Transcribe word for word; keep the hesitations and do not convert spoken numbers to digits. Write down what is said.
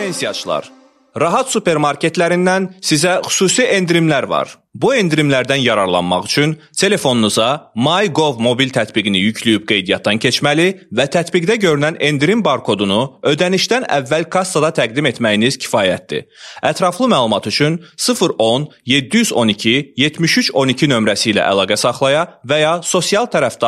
Pensiyaçılar, Rahat supermarketlərindən sizə xüsusi endirimlər var. Bu endirimlərdən yararlanmaq üçün telefonunuza MyGov mobil tətbiqini yükləyib qeydiyyatdan keçməli və tətbiqdə görünən endirim barkodunu ödənişdən əvvəl kassada təqdim etməyiniz kifayətdir. Ətraflı məlumat üçün sıfır on yeddi yüz on iki yetmiş üç on iki nömrəsi ilə əlaqə saxlaya və ya sosial tərəfdaş